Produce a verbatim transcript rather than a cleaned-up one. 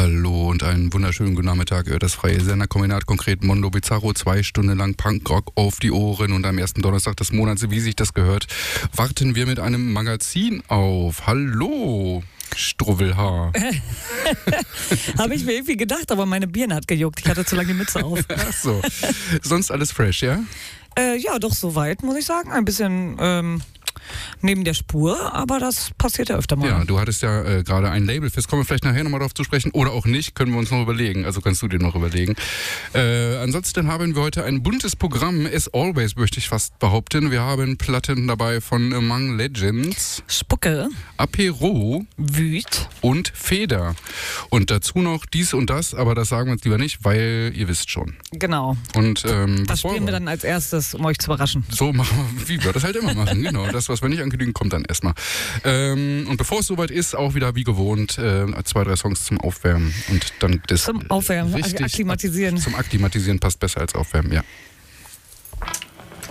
Hallo und einen wunderschönen guten Nachmittag. Das freie Senderkombinat, konkret Mondo Bizarro, zwei Stunden lang Punkrock auf die Ohren und am ersten Donnerstag des Monats, wie sich das gehört, warten wir mit einem Magazin auf. Hallo, Struwwelhaar. Habe ich mir irgendwie gedacht, aber meine Birne hat gejuckt. Ich hatte zu lange die Mütze auf. Ach so. Sonst alles fresh, ja? Äh, ja, doch soweit, muss ich sagen. Ein bisschen ähm, neben der Spur, aber das passiert ja öfter mal. Ja, du hattest ja äh, gerade ein Labelfest. Kommen wir vielleicht nachher nochmal drauf zu sprechen oder auch nicht, können wir uns noch überlegen. Also kannst du dir noch überlegen. Äh, ansonsten haben wir heute ein buntes Programm, as always, möchte ich fast behaupten. Wir haben Platten dabei von Among Legends, Spucke, Apero, Wüt und Feder. Und dazu noch dies und das, aber das sagen wir uns lieber nicht, weil ihr wisst schon. Genau. Und ähm, das spielen wir dann als erstes, um euch zu überraschen. So machen wir, wie wir das halt immer machen. Genau, das, was wir nicht ankündigen, kommt dann erstmal. Ähm, und bevor es soweit ist, auch wieder wie gewohnt, äh, zwei, drei Songs zum Aufwärmen. Und dann das Zum Aufwärmen, richtig akklimatisieren. Zum Akklimatisieren passt besser als Aufwärmen, ja.